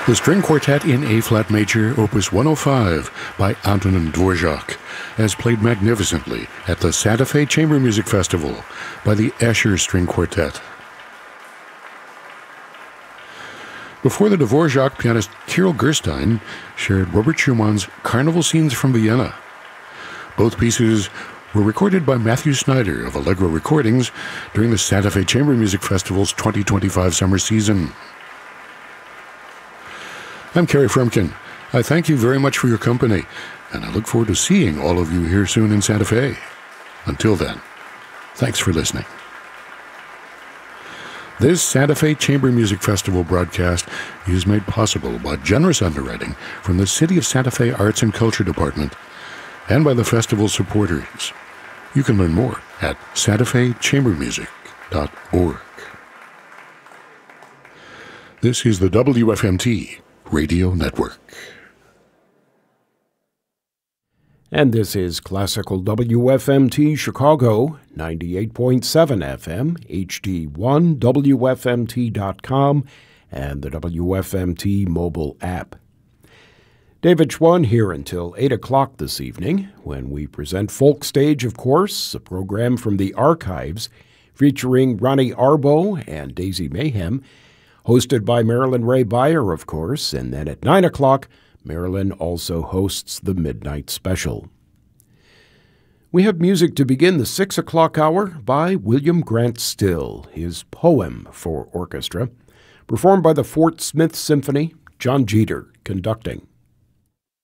The String Quartet in A-flat major, Opus 105 by Antonin Dvorak, as played magnificently at the Santa Fe Chamber Music Festival by the Escher String Quartet. Before the Dvorak, pianist Kirill Gerstein shared Robert Schumann's Carnival Scenes from Vienna. Both pieces were recorded by Matthew Snyder of Allegro Recordings during the Santa Fe Chamber Music Festival's 2025 summer season. I'm Kerry Frumkin. I thank you very much for your company, and I look forward to seeing all of you here soon in Santa Fe. Until then, thanks for listening. This Santa Fe Chamber Music Festival broadcast is made possible by generous underwriting from the City of Santa Fe Arts and Culture Department and by the festival supporters. You can learn more at santafechambermusic.org. This is the WFMT Radio Network. And this is Classical WFMT Chicago, 98.7 FM, HD1, WFMT.com, and the WFMT mobile app. David Schwann here until 8 o'clock this evening, when we present Folk Stage, of course, a program from the archives featuring Ronnie Arbo and Daisy Mayhem, hosted by Marilyn Ray Beyer, of course, and then at 9 o'clock, Marilyn also hosts the Midnight Special. We have music to begin the 6 o'clock hour by William Grant Still, his Poem for Orchestra, performed by the Fort Smith Symphony, John Jeter conducting.